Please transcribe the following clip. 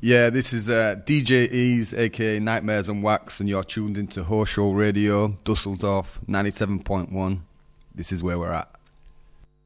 Yeah, this is DJ Ease, aka Nightmares on Wax, and you're tuned into Horshow Radio, Dusseldorf 97.1. This is where we're at.